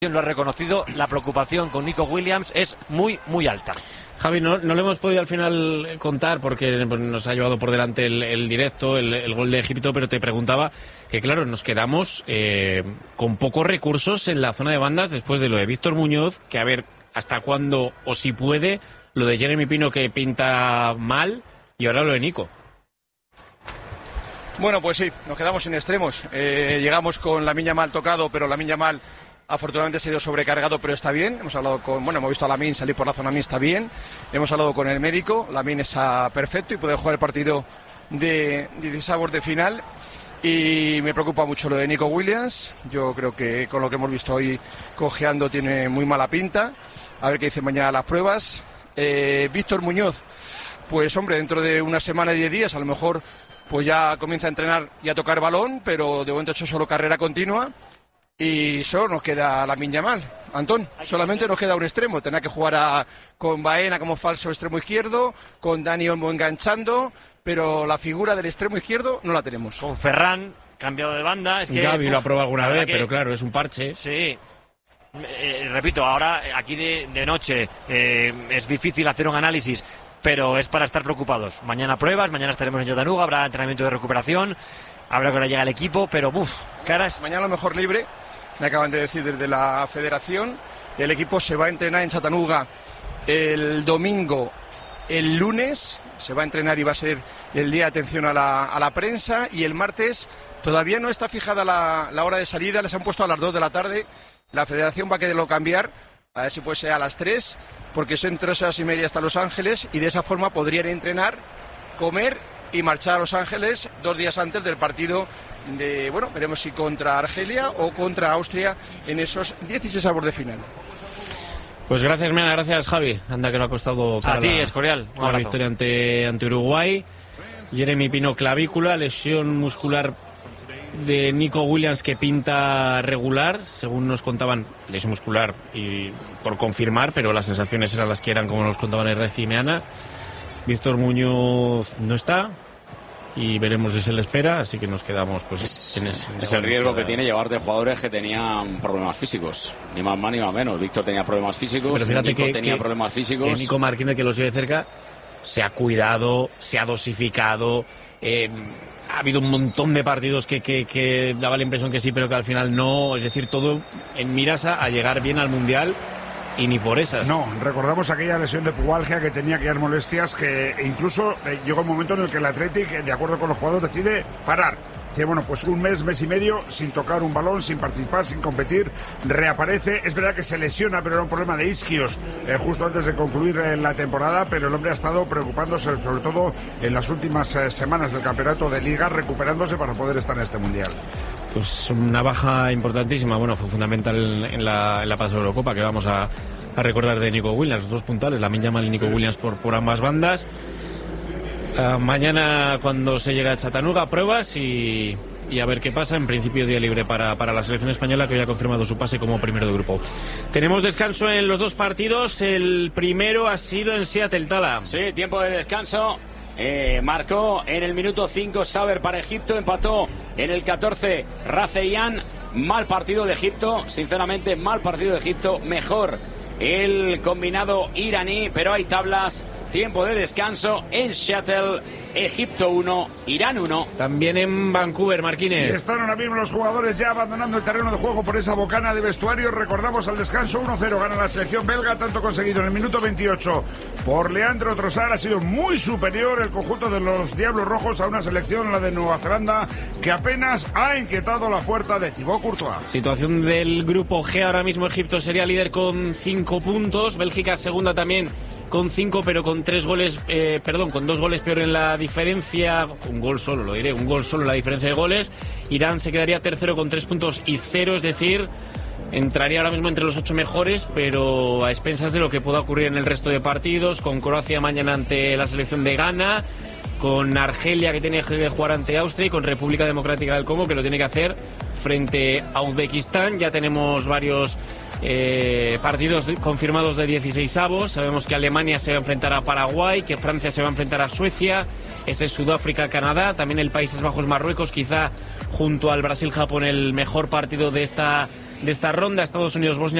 lo ha reconocido, la preocupación con Nico Williams es muy, muy alta. Javi, no le hemos podido al final contar porque nos ha llevado por delante el directo, el gol de Egipto, pero te preguntaba que, claro, nos quedamos con pocos recursos en la zona de bandas después de lo de Víctor Muñoz, que a ver hasta cuándo o si puede, lo de Jeremy Pino que pinta mal y ahora lo de Nico. Bueno, pues sí, nos quedamos sin extremos. Llegamos con Lamine Yamal tocado, pero Lamine Yamal afortunadamente se ha ido sobrecargado, pero está bien. Hemos visto a Lamine salir por la zona mixta bien. Hemos hablado con el médico. Lamine está perfecto y puede jugar el partido de 16avos de final. Y me preocupa mucho lo de Nico Williams. Yo creo que con lo que hemos visto hoy cojeando tiene muy mala pinta. A ver qué dicen mañana las pruebas. Víctor Muñoz, pues hombre, dentro de una semana y 10 días a lo mejor pues ya comienza a entrenar y a tocar balón, pero de momento ha hecho solo carrera continua. Y solo nos queda Lamine Yamal, Antón, solamente nos queda un extremo. Tendrá que jugar con Baena como falso extremo izquierdo, con Dani Olmo enganchando, pero la figura del extremo izquierdo no la tenemos. Con Ferran, cambiado de banda. Es que, Gavi lo ha probado alguna vez, pero claro, es un parche. Sí. Repito, ahora aquí de noche es difícil hacer un análisis, pero es para estar preocupados. Mañana pruebas, mañana estaremos en Chattanooga, habrá entrenamiento de recuperación, habrá que ahora llega el equipo, pero caras. Mañana a lo mejor libre. Me acaban de decir desde la federación, el equipo se va a entrenar en Chattanooga el domingo, el lunes, se va a entrenar y va a ser el día de atención a la prensa, y el martes todavía no está fijada la hora de salida, les han puesto a las 2 de la tarde, la federación va a quererlo cambiar, a ver si puede ser a las 3, porque son 3 horas y media hasta Los Ángeles, y de esa forma podrían entrenar, comer y marchar a Los Ángeles 2 días antes del partido veremos si contra Argelia o contra Austria en esos 16avos de final. Pues gracias, Mena, gracias, Javi. Anda que lo ha costado a ti, Escorial. Una victoria ante Uruguay. Jeremy Pino, clavícula, lesión muscular de Nico Williams que pinta regular, según nos contaban, lesión muscular y por confirmar, pero las sensaciones eran las que eran, como nos contaban el Reci y Meana. Víctor Muñoz no está y veremos si se le espera, así que nos quedamos pues es el riesgo que tiene llevarte jugadores que tenían problemas físicos, ni más ni más menos. Víctor tenía problemas físicos, pero fíjate Nico tenía problemas físicos, que Nico Martínez, que lo sigue de cerca, se ha cuidado, se ha dosificado, ha habido un montón de partidos que daba la impresión que sí, pero que al final no, es decir, todo en miras a llegar bien al Mundial. Y ni por esas. No, recordamos aquella lesión de pubalgia que tenía, aquellas molestias, que incluso llegó un momento en el que el Athletic, de acuerdo con los jugadores, decide parar. Que bueno, pues un mes y medio sin tocar un balón, sin participar, sin competir, reaparece. Es verdad que se lesiona, pero era un problema de isquios justo antes de concluir la temporada, pero el hombre ha estado preocupándose, sobre todo en las últimas semanas del campeonato de Liga, recuperándose para poder estar en este Mundial. Pues una baja importantísima, bueno, fue fundamental en la pasada Eurocopa, que vamos a recordar de Nico Williams, 2 puntales, Lamine Yamal y Nico Williams por ambas bandas. Mañana, cuando se llega a Chattanooga, pruebas y a ver qué pasa. En principio, día libre para la selección española, que hoy ha confirmado su pase como primero de grupo. Tenemos descanso en los 2 partidos. El primero ha sido en Seattle, Tala. Sí, tiempo de descanso. Marcó en el minuto 5 Saber para Egipto, empató en el 14 Raceyan. Mal partido de Egipto, sinceramente mal partido de Egipto, mejor el combinado iraní, pero hay tablas. Tiempo de descanso en Seattle, Egipto 1, Irán 1. También en Vancouver, Marquínez. Y están ahora mismo los jugadores ya abandonando el terreno de juego por esa bocana de vestuario. Recordamos al descanso 1-0, gana la selección belga, tanto conseguido en el minuto 28 por Leandro Trossard. Ha sido muy superior el conjunto de los Diablos Rojos a una selección, la de Nueva Zelanda, que apenas ha inquietado la puerta de Thibaut Courtois. Situación del grupo G, ahora mismo Egipto sería líder con 5 puntos, Bélgica segunda también con 5, pero con 2 goles peor en la diferencia, un gol solo en la diferencia de goles. Irán se quedaría tercero con 3 puntos y 0, es decir, entraría ahora mismo entre los 8 mejores, pero a expensas de lo que pueda ocurrir en el resto de partidos, con Croacia mañana ante la selección de Ghana, con Argelia, que tiene que jugar ante Austria, y con República Democrática del Congo, que lo tiene que hacer frente a Uzbekistán. Ya tenemos varios partidos confirmados de 16avos. Sabemos que Alemania se va a enfrentar a Paraguay, que Francia se va a enfrentar a Suecia, ese es Sudáfrica, Canadá, también el Países Bajos, Marruecos, quizá junto al Brasil-Japón el mejor partido de esta de esta ronda. Estados Unidos, Bosnia